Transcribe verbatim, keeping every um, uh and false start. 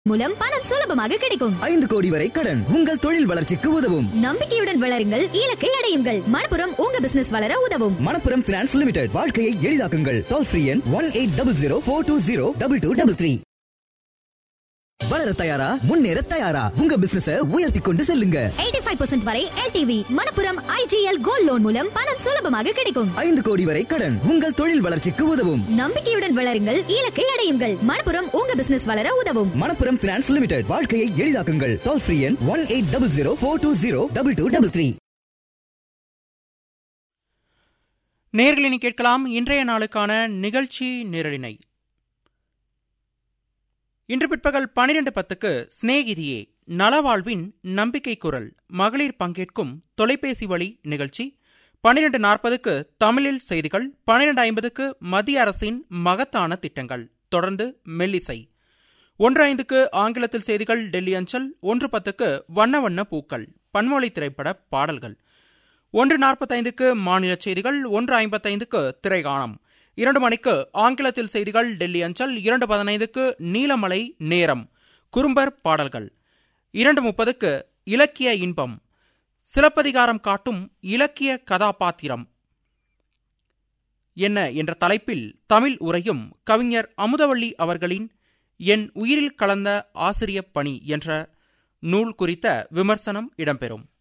மூலம் பணம் சுலபமாக கிடைக்கும். ஐந்து கோடி வரை கடன் உங்கள் தொழில் வளர்ச்சிக்கு உதவும். நம்பிக்கையுடன் வளருங்கள், இலக்கை அடையுங்கள். மணப்புரம் உங்க பிசினஸ் வளர உதவும். மணப்புரம் பினான்ஸ் லிமிடெட், வாழ்க்கையை எளிதாக்குங்கள். டோல் ஃப்ரீ எண் one eight double zero four two zero double two double three. வளர தயாரா, முன்னேற தயாரா, உங்க பிசினஸ உயர்த்தி கொண்டு செல்லுங்க. எண்பத்தி ஐந்து சதவீதம் வரை LTV. Manappuram IGL gold loan மூலம் பணம் சுலபமாக கிடைக்கும். ஐந்து கோடி வரை கடன் உங்கள் தொழில் வளர்ச்சிக்கு உதவும். நம்பிக்கையுடன் வளருங்கள், இலக்கை அடையுங்கள். மணப்புரம் உங்க பிசினஸ் வளர உதவும். மணப்புரம் பினான்ஸ் லிமிடெட், வாழ்க்கையை எளிதாக்குங்கள். டோல் ஃப்ரீ எண் one eight double zero four two zero double two double three. நேயர்களை கேட்கலாம் இன்றைய நாளுக்கான நிகழ்ச்சி நிரலினை. இன்று பிற்பகல் பனிரெண்டு பத்துக்கு சிநேகிதியே நலவாழ்வின் நம்பிக்கை குரல் மகளிர் பங்கேற்கும் தொலைபேசி வழி நிகழ்ச்சி. பனிரெண்டு நாற்பதுக்கு தமிழில் செய்திகள். பனிரெண்டு ஐம்பதுக்கு மத்திய அரசின் மகத்தான திட்டங்கள். தொடர்ந்து மெல்லிசை. ஒன்று ஐந்துக்கு ஆங்கிலத்தில் செய்திகள் டெல்லி அஞ்சல். ஒன்று பத்துக்கு வண்ண வண்ண பூக்கள் பன்மொழி திரைப்பட பாடல்கள். ஒன்று நாற்பத்தைந்துக்கு மாநில செய்திகள். ஒன்று ஐம்பத்தைந்துக்கு திரைகாணம். இரண்டு மணிக்கு ஆங்கிலத்தில் செய்திகள் டெல்லி அஞ்சல். இரண்டு பதினைந்துக்கு நீலமலை நேரம் குறும்பர் பாடல்கள். இரண்டு முப்பதுக்கு இலக்கிய இன்பம் சிலப்பதிகாரம் காட்டும் இலக்கிய கதாபாத்திரம் என்ன என்ற தலைப்பில் தமிழ் உரையும் கவிஞர் அமுதவள்ளி அவர்களின் என் உயிரில் கலந்த ஆசிரிய பணி என்ற நூல் குறித்த விமர்சனம் இடம்பெறும்.